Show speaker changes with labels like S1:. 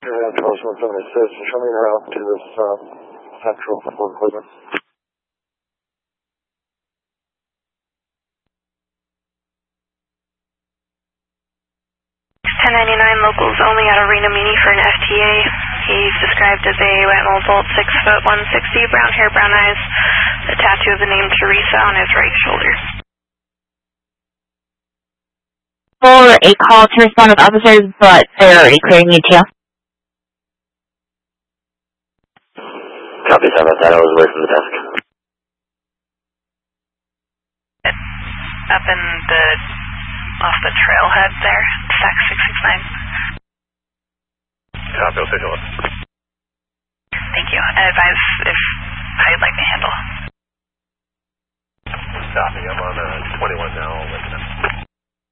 S1: 1276, show me your route to this central for Cleveland.
S2: 1099 locals only at Arena Muni for an FTA. He's described as a white mole 6 foot 160, brown hair, brown eyes, a tattoo of the name Teresa on his right shoulder.
S3: For a call to respond with officers, but they're already clearing you too.
S4: Copy, sorry about that, I was away from the desk.
S2: Up in the, off the trailhead there, SAC 669.
S4: Copy, I'll take a look.
S2: Thank you. Advise if how you'd like me to handle.
S4: Copy, I'm on 21 now, I'll let you know.